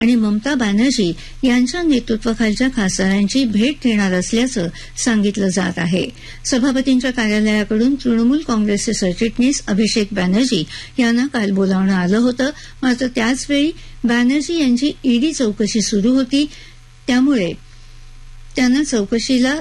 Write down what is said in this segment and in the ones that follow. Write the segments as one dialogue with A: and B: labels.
A: आणि ममता बॅनर्जी यांच्या नेतृत्वाखालच्या खासदारांची भेट घेणार असल्याचं सांगितलं जात आहे. सभापतींच्या कार्यालयाकडून तृणमूल काँग्रेसचे सरचिटणीस अभिषेक बॅनर्जी यांना काल बोलावणं आलं होतं. मात्र त्याचवेळी बॅनर्जी यांची ईडी चौकशी सुरू होती, त्यामुळे त्यांना चौकशीला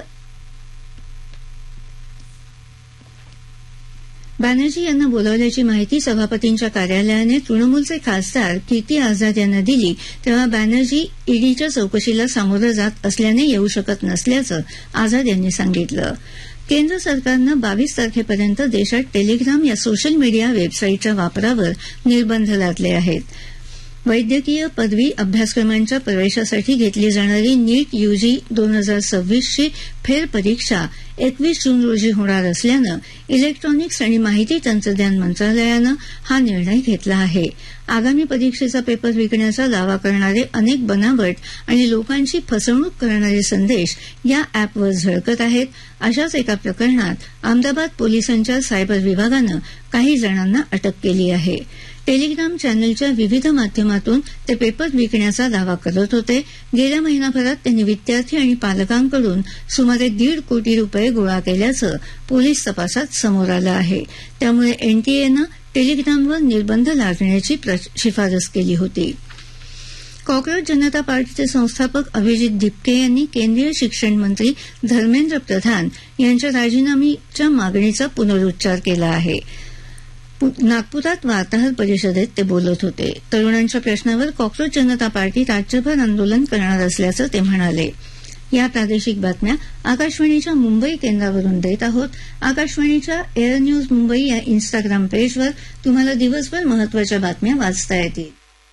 A: बॅनर्जी यांना बोलावल्याची माहिती सभापतींच्या कार्यालयाने तृणमूलचे खासदार कीर्ती आझाद यांना दिली, तेव्हा बॅनर्जी ईडीच्या चौकशीला सामोरं जात असल्याने येऊ शकत नसल्याचं आझाद यांनी सांगितलं. केंद्र सरकारनं 22 तारखेपर्यंत देशात टेलिग्राम या सोशल मीडिया वेबसाईटच्या वापरावर निर्बंध लादले आहेत. वैद्यकीय पदवी अभ्यासक्रमांच्या प्रवेशासाठी घेतली जाणारी नीट यूजी 2026ची फेरपरीक्षा 21 जून रोजी होणार असल्यानं इलेक्ट्रॉनिक्स आणि माहिती तंत्रज्ञान मंत्रालयानं हा निर्णय घेतला आहे. आगामी परीक्षेचा पेपर विकण्याचा दावा करणारे अनेक बनावट आणि लोकांची फसवणूक करणारे संदेश या अॅपवर झळकत आहेत. अशाच एका प्रकरणात अहमदाबाद पोलिसांच्या सायबर विभागानं काही जणांना अटक केली आहे. टेलिग्राम चॅनलच्या विविध माध्यमातून ते पेपर विकण्याचा दावा करत होते. गेल्या महिनाभरात त्यांनी विद्यार्थी आणि पालकांकडून सुमारे 1.5 कोटी रुपये गोळा केल्याचं पोलीस तपासात समोर आलं आहे. त्यामुळे एनटीएनं टेलिग्रामवर निर्बंध लादण्याची शिफारस केली होती. कॉक्रोच जनता पार्टीचे संस्थापक अभिजित दिपके यांनी केंद्रीय शिक्षण मंत्री धर्मेंद्र प्रधान यांच्या राजीनाम्याच्या मागणीचा पुनरुच्चार केला आहे. नागपुरात वार्ताहर परिषदेत ते बोलत होते. तरुणांच्या प्रश्नावर कॉक्रोच जनता पार्टी राज्यभर आंदोलन करणार असल्याचं ते म्हणाले. या प्रादेशिक बातम्या आकाशवाणीच्या मुंबई केंद्रावरून देत आहोत. आकाशवाणीच्या एअर न्यूज मुंबई या इन्स्टाग्राम पेजवर तुम्हाला दिवसभर महत्वाच्या बातम्या वाचता येतील.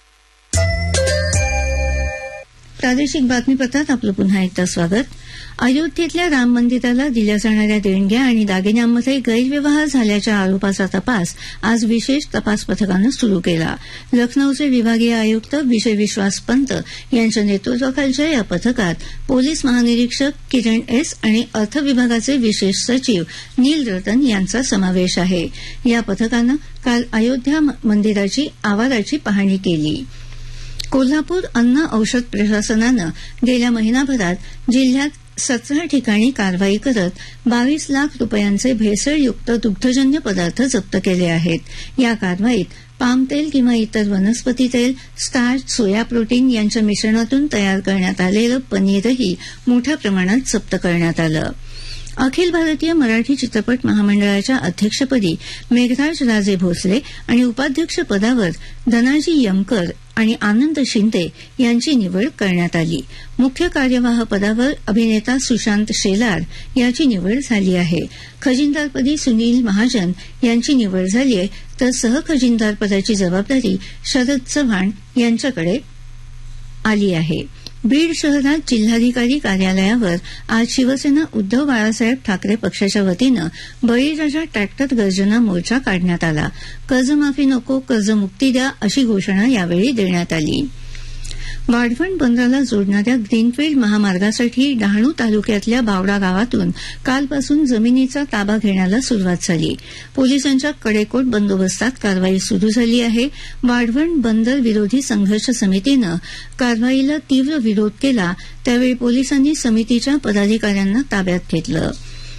A: प्रादेशिक बातमीपत्रात आपलं पुन्हा एकदा स्वागत. अयोध्येतल्या राम मंदिराला दिल्या जाणाऱ्या देणग्या आणि दागिन्यांमध्ये गैरव्यवहार झाल्याच्या आरोपाचा तपास आज विशेष तपास पथकानं सुरू केला. लखनौचे विभागीय आयुक्त विजय विश्वास पंत यांच्या नेतृत्वाखालच्या या पथकात पोलीस महानिरीक्षक किरण एस आणि अर्थ विभागाचे विशेष सचिव नील रतन यांचा समावेश आहे. या पथकानं काल अयोध्या मंदिराची आवाराची पाहणी केली. कोल्हापूर अन्न औषध प्रशासनानं गेल्या महिनाभरात जिल्ह्यात 17 ठिकाणी कारवाई करत 22 लाख रुपयांचे भेसळयुक्त दुग्धजन्य पदार्थ जप्त केले आहेत. या कारवाईत पाम तेल किंवा इतर वनस्पती तेल, स्टार्च, सोया प्रोटीन यांच्या मिश्रणातून तयार करण्यात आलेलं पनीरही मोठ्या प्रमाणात जप्त करण्यात आलं. अखिल भारतीय मराठी चित्रपट महामंडळाच्या अध्यक्षपदी मेघराज राजे भोसले आणि उपाध्यक्षपदावर धनाजी यमकर आणि आनंद शिंदे यांची निवड करण्यात आली. मुख्य कार्यवाह पदावर अभिनेता सुशांत शेलार याची निवड झाली आहे. खजिनदारपदी सुनील महाजन यांची निवड झाली आहे, तर सहखजिनदारपदाची जबाबदारी शरद चव्हाण यांच्याकडे आली आहे. बीड शहरात जिल्हाधिकारी कार्यालयावर आज शिवसेना उद्धव बाळासाहेब ठाकरे पक्षाच्या वतीनं बळीराजा ट्रॅक्टर गर्जना मोर्चा काढण्यात आला. कर्जमाफी नको, कर्जमुक्ती द्या अशी घोषणा यावेळी देण्यात आली. वाढवण बंदराला जोडणाऱ्या ग्रीनफील्ड महामार्गासाठी डहाणू तालुक्यातल्या बावडा गावातून कालपासून जमिनीचा ताबा घेण्याला सुरुवात झाली. पोलिसांच्या कडेकोट बंदोबस्तात कारवाई सुरू झाली आहे. वाढवण बंदर विरोधी संघर्ष समितीनं कारवाईला तीव्र विरोध केला, त्यावेळी पोलिसांनी समितीच्या पदाधिकाऱ्यांना ताब्यात घेतलं.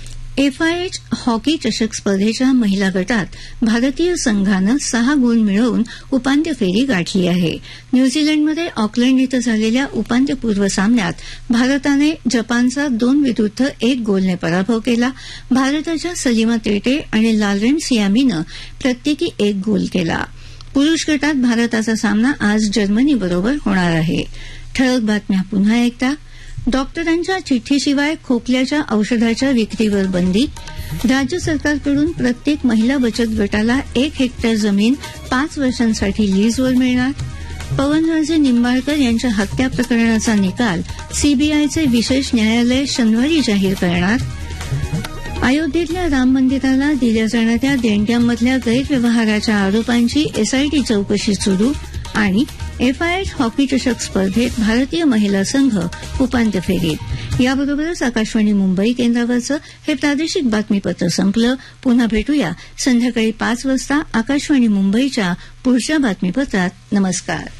A: एफआयएच हॉकी चषक स्पर्धेच्या महिला गटात भारतीय संघानं 6 गुण मिळवून उपांत्य फेरी गाठली आहे. न्यूझीलंडमध्ये ऑकलंड इथं झालेल्या उपांत्यपूर्व सामन्यात भारताने जपानचा 2-1 गोलने पराभव केला. भारताच्या सलीमा तेटे आणि लालरेन्स यामीनं प्रत्येकी 1 गोल केला. पुरुष गटात भारताचा सामना आज जर्मनीबरोबर होणार आहे. ठळक बातम्या पुन्हा एकदा. डॉक्टरांच्या चिठ्ठीशिवाय खोकल्याच्या औषधाच्या विक्रीवर बंदी. राज्य सरकारकडून प्रत्येक महिला बचत गटाला 1 हेक्टर जमीन 5 वर्षांसाठी लीजवर मिळणार. पवनराजे निंबाळकर यांच्या हत्या प्रकरणाचा निकाल सीबीआयचे विशेष न्यायालय शनिवारी जाहीर करणार. अयोध्येतल्या राम मंदिराला दिल्या जाणाऱ्या देणग्यांमधल्या गैरव्यवहाराच्या आरोपांची एसआयटी चौकशी सुरू. आणि एफआयएच हॉकी चषक स्पर्धेत भारतीय महिला संघ उपांत्य फेरीत. याबरोबरच आकाशवाणी मुंबई केंद्रावरचं हे प्रादेशिक बातमीपत्र संपलं. पुन्हा भेटूया संध्याकाळी 5 वाजता आकाशवाणी मुंबईच्या पुढच्या बातमीपत्रात. नमस्कार.